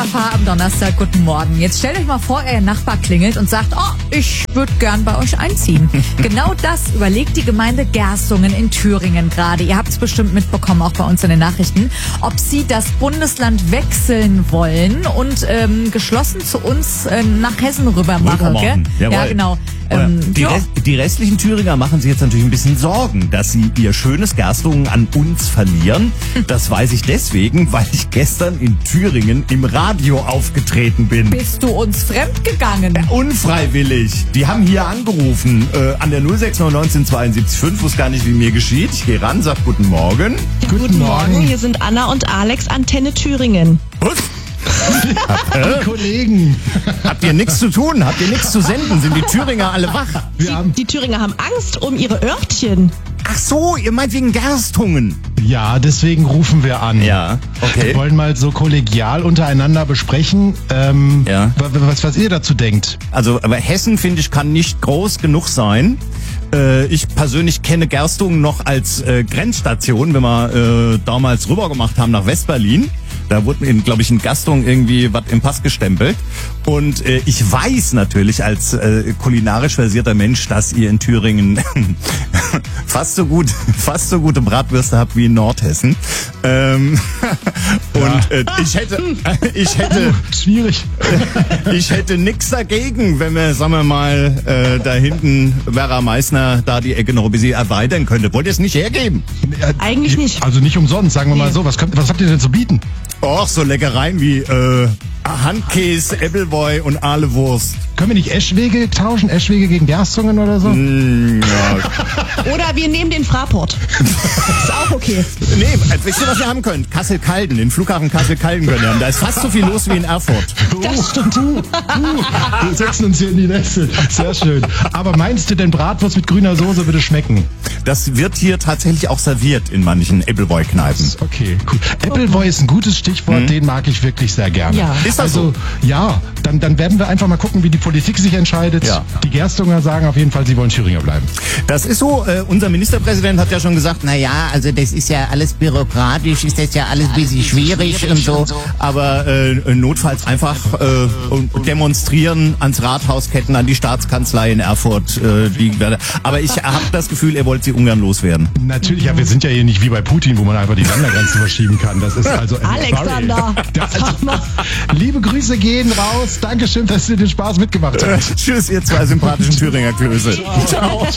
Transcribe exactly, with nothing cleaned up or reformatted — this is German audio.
Papa am Donnerstag, guten Morgen. Jetzt stellt euch mal vor, euer Nachbar klingelt und sagt, oh, ich würde gern bei euch einziehen. Genau das überlegt die Gemeinde Gerstungen in Thüringen gerade. Ihr habt es bestimmt mitbekommen, auch bei uns in den Nachrichten, ob sie das Bundesland wechseln wollen und ähm, geschlossen zu uns äh, nach Hessen rüber machen. Gell? Ja, genau. Ähm, die, Rest, die restlichen Thüringer machen sich jetzt natürlich ein bisschen Sorgen, dass sie ihr schönes Gerstungen an uns verlieren. Das weiß ich deswegen, weil ich gestern in Thüringen im Radio aufgetreten bin. Bist du uns fremdgegangen? Äh, unfreiwillig. Die haben hier angerufen äh, an der null sechs neun eins neun zwei sieben fünf, wusste gar nicht, wie mir geschieht. Ich gehe ran, sag guten Morgen. Ja, guten, guten Morgen. Morgen, hier sind Anna und Alex, Antenne Thüringen. Was? Die Kollegen. Habt ihr nichts zu tun? Habt ihr nichts zu senden? Sind die Thüringer alle wach? Die, die Thüringer haben Angst um ihre Örtchen. Ach so, ihr meint wegen Gerstungen. Ja, deswegen rufen wir an. Ja, okay. Wir wollen mal so kollegial untereinander besprechen, ähm, ja. was, was ihr dazu denkt. Also, aber Hessen, finde ich, kann nicht groß genug sein. Äh, ich persönlich kenne Gerstungen noch als äh, Grenzstation, wenn wir äh, damals rüber gemacht haben nach Westberlin. Da wurde, glaube ich, in Gerstungen irgendwie was im Pass gestempelt. Und äh, ich weiß natürlich als äh, kulinarisch versierter Mensch, dass ihr in Thüringen fast so gut, fast so gute Bratwürste habt wie in Nordhessen. Ähm, und äh, ich hätte, äh, ich hätte, schwierig. ich hätte nix dagegen, wenn wir, sagen wir mal, äh, da hinten Vera Meißner da die Ecke noch ein bisschen erweitern könnte. Wollt ihr es nicht hergeben? Eigentlich nicht. Also nicht umsonst, sagen wir mal so. Was, könnt, was habt ihr denn zu bieten? Och, so Leckereien wie äh, Handkäse, Appleboy und Ahlewurst. Können wir nicht Eschwege tauschen? Eschwege gegen Gerstungen oder so? Mm, ja. Oder wir nehmen den Fraport. Ist auch okay. Nee, wisst ihr, was wir haben können? Kassel-Calden, den Flughafen Kassel-Calden können wir haben. Da ist fast so viel los wie in Erfurt. Das stimmt. Uh, uh, wir setzen uns hier in die Netze. Sehr schön. Aber meinst du denn, Bratwurst mit grüner Soße würde schmecken? Das wird hier tatsächlich auch serviert in manchen Appleboy-Kneipen. Okay, cool. Appleboy ist ein gutes Stichwort, mhm. Den mag ich wirklich sehr gerne. Ja. Ist das also, so? Ja, dann, dann werden wir einfach mal gucken, wie die Politik sich entscheidet. Ja. Die Gerstunger sagen auf jeden Fall, sie wollen Thüringer bleiben. Das ist so, äh, unser Ministerpräsident hat ja schon gesagt, na ja, also das ist ja alles bürokratisch, ist das ja alles ein bisschen schwierig und so, aber äh, notfalls einfach äh, demonstrieren ans Rathausketten, an die Staatskanzlei in Erfurt. Äh, die, aber ich habe das Gefühl, er wollte sie ungern loswerden. Natürlich, ja, wir sind ja hier nicht wie bei Putin, wo man einfach die Ländergrenzen verschieben kann. Das ist also Alexander, also, liebe Grüße gehen raus. Dankeschön, dass ihr den Spaß mitgemacht habt. Tschüss, ihr zwei sympathischen Thüringer Klöße. Ciao. Ciao.